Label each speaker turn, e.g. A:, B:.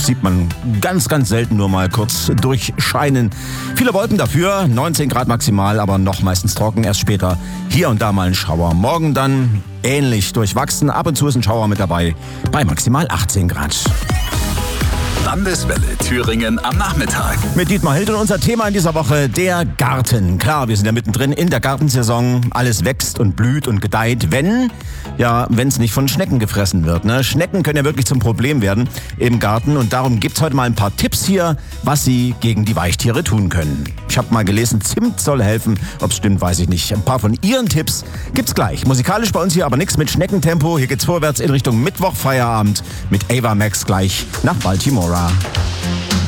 A: sieht man ganz, ganz selten nur mal kurz durchscheinen. Viele Wolken dafür, 19 Grad maximal, aber noch meistens trocken. Erst später hier und da mal ein Schauer. Morgen dann ähnlich durchwachsen. Ab und zu ist ein Schauer mit dabei bei maximal 18 Grad.
B: Landeswelle Thüringen am Nachmittag.
A: Mit Dietmar Hild und unser Thema in dieser Woche, der Garten. Klar, wir sind ja mittendrin in der Gartensaison. Alles wächst und blüht und gedeiht, wenn es nicht von Schnecken gefressen wird. Ne? Schnecken können ja wirklich zum Problem werden im Garten. Und darum gibt's heute mal ein paar Tipps hier, was Sie gegen die Weichtiere tun können. Ich habe mal gelesen, Zimt soll helfen. Ob's stimmt, weiß ich nicht. Ein paar von Ihren Tipps gibt's gleich. Musikalisch bei uns hier aber nichts mit Schneckentempo. Hier geht's vorwärts in Richtung Mittwoch, Feierabend mit Ava Max gleich nach Baltimora.